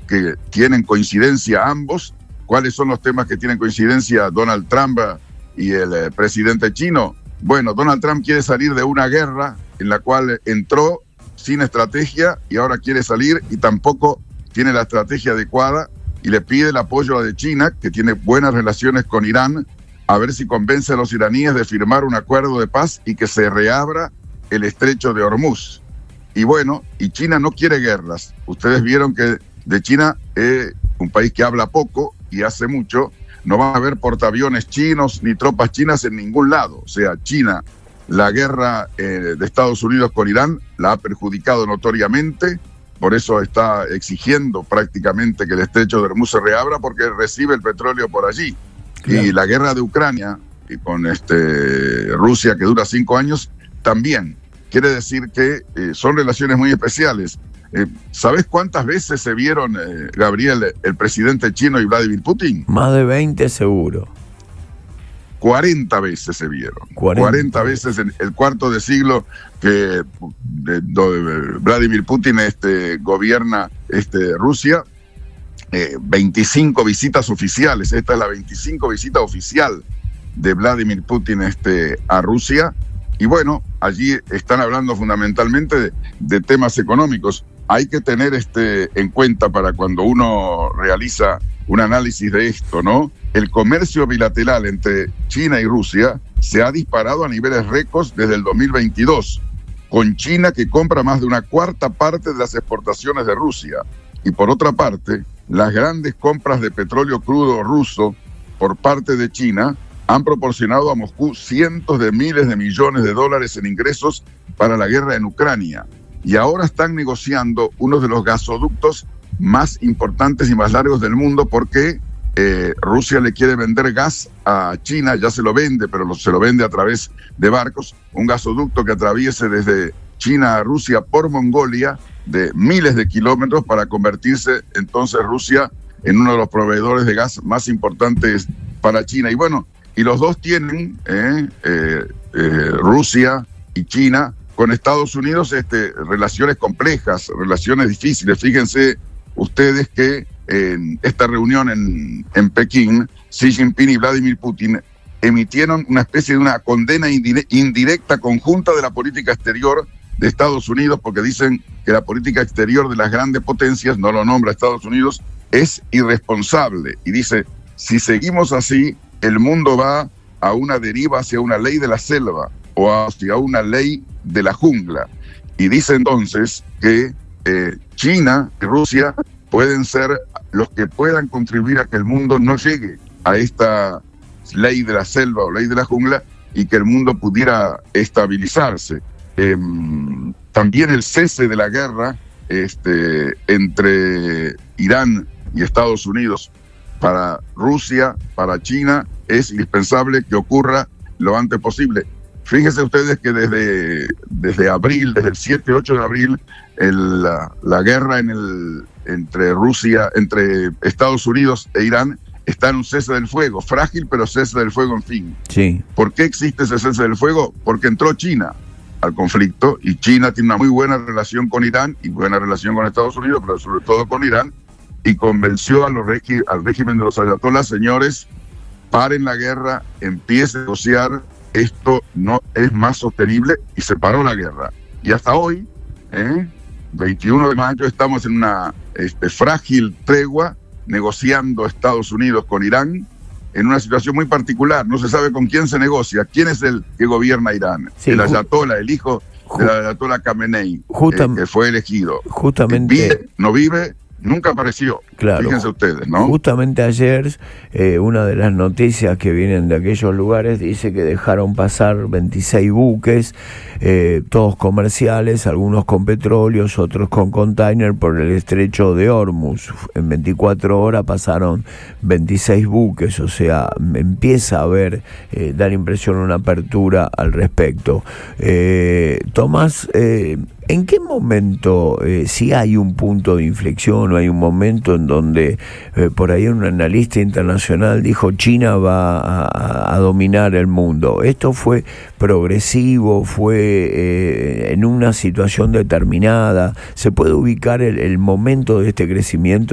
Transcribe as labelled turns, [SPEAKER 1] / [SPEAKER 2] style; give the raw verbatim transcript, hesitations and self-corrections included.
[SPEAKER 1] que tienen coincidencia ambos. ¿Cuáles son los temas que tienen coincidencia Donald Trump y el eh, presidente chino? Bueno, Donald Trump quiere salir de una guerra en la cual entró sin estrategia y ahora quiere salir y tampoco tiene la estrategia adecuada y le pide el apoyo de China, que tiene buenas relaciones con Irán, a ver si convence a los iraníes de firmar un acuerdo de paz y que se reabra el estrecho de Hormuz. Y bueno, y China no quiere guerras. Ustedes vieron que de China, eh, un país que habla poco y hace mucho, no va a haber portaaviones chinos ni tropas chinas en ningún lado. O sea, China, la guerra eh, de Estados Unidos con Irán la ha perjudicado notoriamente, por eso está exigiendo prácticamente que el estrecho de Hormuz se reabra porque recibe el petróleo por allí. Claro. Y la guerra de Ucrania y con este, Rusia, que dura cinco años, también quiere decir que eh, son relaciones muy especiales. Eh, ¿Sabes cuántas veces se vieron, eh, Gabriel, el presidente chino y Vladimir Putin?
[SPEAKER 2] Más de veinte seguro.
[SPEAKER 1] cuarenta veces se vieron. cuarenta, cuarenta veces en el cuarto de siglo que de, de, de Vladimir Putin este, gobierna este, Rusia. Eh, veinticinco visitas oficiales. Esta es la veinticinco visita oficial de Vladimir Putin este, a Rusia. Y bueno, allí están hablando fundamentalmente de, de temas económicos. Hay que tener este en cuenta para cuando uno realiza un análisis de esto, ¿no? El comercio bilateral entre China y Rusia se ha disparado a niveles récords desde el dos mil veintidós, con China que compra más de una cuarta parte de las exportaciones de Rusia. Y por otra parte, las grandes compras de petróleo crudo ruso por parte de China han proporcionado a Moscú cientos de miles de millones de dólares en ingresos para la guerra en Ucrania. Y ahora están negociando uno de los gasoductos más importantes y más largos del mundo porque eh, Rusia le quiere vender gas a China, ya se lo vende, pero lo, se lo vende a través de barcos, un gasoducto que atraviese desde China a Rusia por Mongolia de miles de kilómetros para convertirse entonces Rusia en uno de los proveedores de gas más importantes para China. Y bueno, y los dos tienen, eh, eh, eh, Rusia y China, con Estados Unidos este, relaciones complejas, relaciones difíciles. Fíjense ustedes que en esta reunión en, en Pekín, Xi Jinping y Vladimir Putin emitieron una especie de una condena indirecta conjunta de la política exterior de Estados Unidos, porque dicen que la política exterior de las grandes potencias, no lo nombra Estados Unidos, es irresponsable. Y dice, si seguimos así, el mundo va a una deriva hacia una ley de la selva o hacia una ley de la jungla. Y dice entonces que eh, China y Rusia pueden ser los que puedan contribuir a que el mundo no llegue a esta ley de la selva o ley de la jungla y que el mundo pudiera estabilizarse. Eh, también el cese de la guerra este, entre Irán y Estados Unidos para Rusia, para China, es indispensable que ocurra lo antes posible. Fíjense ustedes que desde, desde abril, desde el siete ocho de abril, el, la, la guerra en el, entre Rusia, entre Estados Unidos e Irán está en un cese del fuego, frágil pero cese del fuego, en fin.
[SPEAKER 2] Sí.
[SPEAKER 1] ¿Por qué existe ese cese del fuego? Porque entró China al conflicto y China tiene una muy buena relación con Irán y buena relación con Estados Unidos, pero sobre todo con Irán, y convenció a los regi- al régimen de los ayatolás, señores, paren la guerra, empiecen a negociar, esto no es más sostenible, y se paró la guerra. Y hasta hoy, ¿eh? veintiuno de mayo, estamos en una este, frágil tregua, negociando Estados Unidos con Irán, en una situación muy particular. No se sabe con quién se negocia, quién es el que gobierna Irán. Sí, el ayatolá, el hijo del ayatolá Khamenei, eh, que fue elegido.
[SPEAKER 2] Justamente.
[SPEAKER 1] Vive, no vive, nunca apareció.
[SPEAKER 2] Claro.
[SPEAKER 1] Fíjense ustedes, ¿no?
[SPEAKER 2] Justamente ayer, eh, una de las noticias que vienen de aquellos lugares dice que dejaron pasar veintiséis buques, eh, todos comerciales, algunos con petróleos, otros con container, por el estrecho de Hormuz. En veinticuatro horas pasaron veintiséis buques, o sea, empieza a haber, eh, dar impresión una apertura al respecto. Eh, Tomás, eh, ¿en qué momento, eh, si hay un punto de inflexión o hay un momento en donde eh, por ahí un analista internacional dijo China va a, a dominar el mundo? ¿Esto fue progresivo? ¿Fue eh, en una situación determinada? ¿Se puede ubicar el, el momento de este crecimiento